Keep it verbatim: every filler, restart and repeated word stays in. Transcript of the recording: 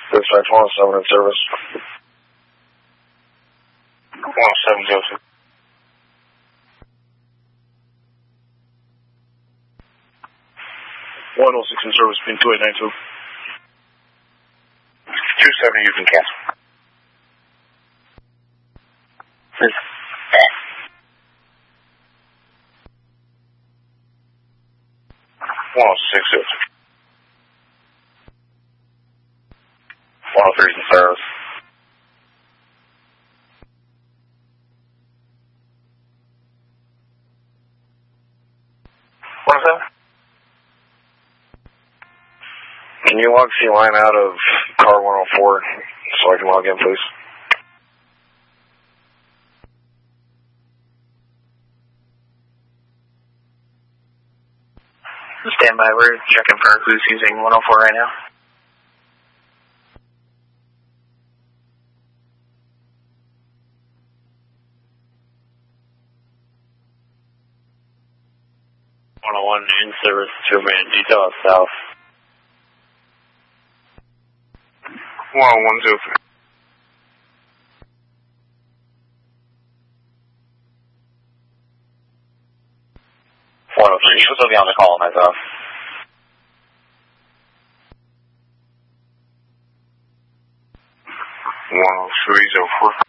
Dispatch one oh seven in service. one oh seven, Joseph. one oh six in service, pin two eight nine two. two seven, you can cancel. one oh six, Joseph. one oh three is in service. one oh seven? Can you log C line out of car one oh four so I can log in, please? Stand by, we're checking for who's using one oh four right now. one oh one in service, two man detail south. one oh one, Joseph. one oh three, you'll still be on the call, myself. one oh three, oh four.